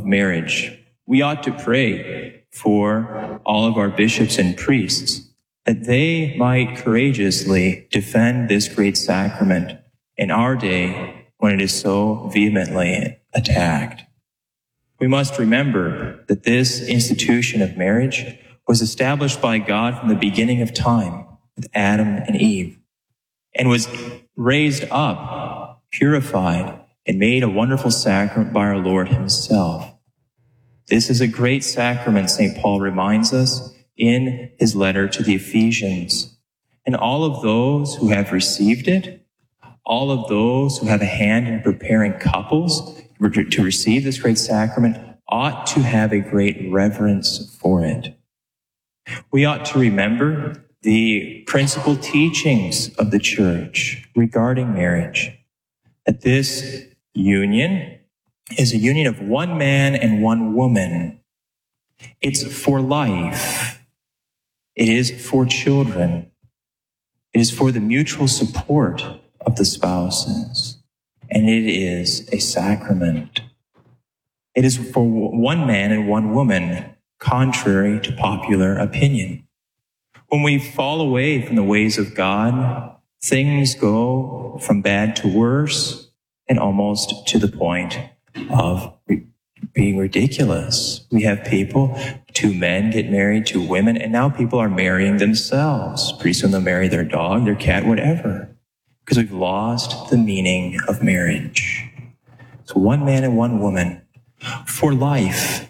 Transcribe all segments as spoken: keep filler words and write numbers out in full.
of marriage. We ought to pray for all of our bishops and priests that they might courageously defend this great sacrament in our day when it is so vehemently attacked. We must remember that this institution of marriage was established by God from the beginning of time with Adam and Eve, and was raised up, purified, and made a wonderful sacrament by our Lord himself. This is a great sacrament, Saint Paul reminds us in his letter to the Ephesians. And all of those who have received it, all of those who have a hand in preparing couples to receive this great sacrament, ought to have a great reverence for it. We ought to remember the principal teachings of the Church regarding marriage, that this union is a union of one man and one woman. It's for life. It is for children. It is for the mutual support of the spouses. And it is a sacrament. It is for one man and one woman, contrary to popular opinion. When we fall away from the ways of God, things go from bad to worse and almost to the point of re- being ridiculous. We have people, two men get married to women, and now people are marrying themselves. Pretty soon they'll marry their dog, their cat, whatever, because we've lost the meaning of marriage. So one man and one woman for life.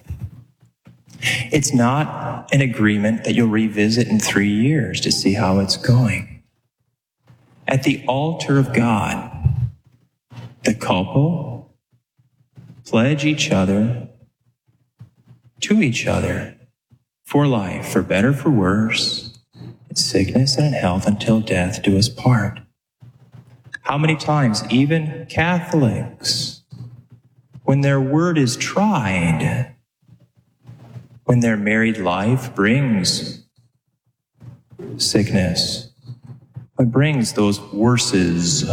It's not an agreement that you'll revisit in three years to see how it's going. At the altar of God, the couple pledge each other to each other for life, for better, for worse, in sickness and in health, until death do us part. How many times, even Catholics, when their word is tried, when their married life brings sickness, when it brings those worses,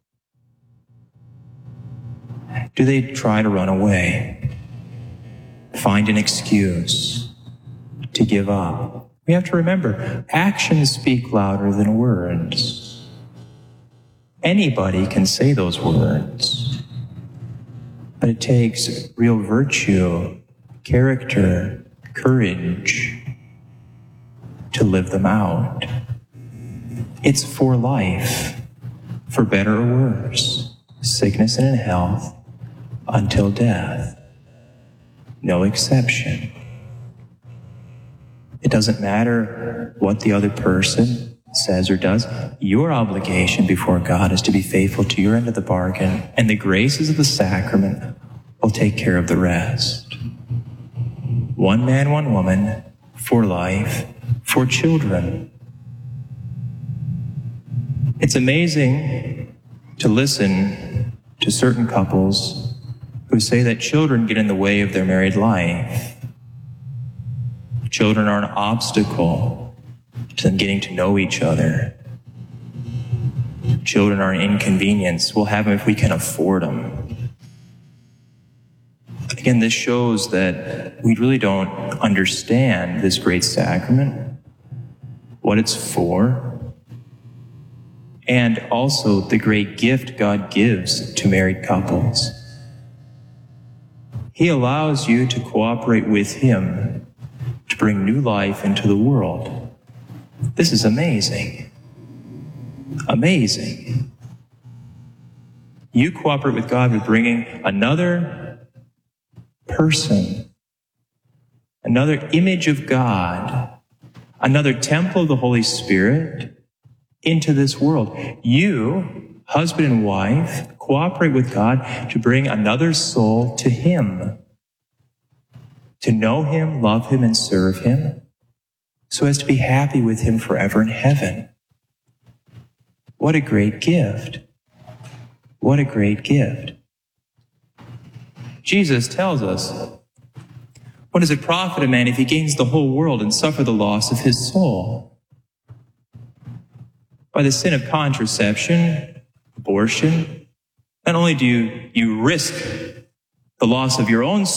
do they try to run away, find an excuse to give up? We have to remember, actions speak louder than words. Anybody can say those words, but it takes real virtue, character, courage to live them out. It's for life, for better or worse, sickness and in health, until death. No exception. It doesn't matter what the other person says or does. Your obligation before God is to be faithful to your end of the bargain, and the graces of the sacrament will take care of the rest. One man, one woman, for life, for children. It's amazing to listen to certain couples who say that children get in the way of their married life. Children are an obstacle to them getting to know each other. Children are an inconvenience. We'll have them if we can afford them. Again, this shows that we really don't understand this great sacrament, what it's for, and also the great gift God gives to married couples. He allows you to cooperate with Him to bring new life into the world. This is amazing. Amazing. You cooperate with God with bringing another person, another image of God, another temple of the Holy Spirit into this world. You, husband and wife, cooperate with God to bring another soul to Him, to know Him, love Him, and serve Him, so as to be happy with Him forever in heaven. What a great gift. What a great gift. Jesus tells us, what does it profit a man if he gains the whole world and suffer the loss of his soul? By the sin of contraception, abortion, not only do you, you risk the loss of your own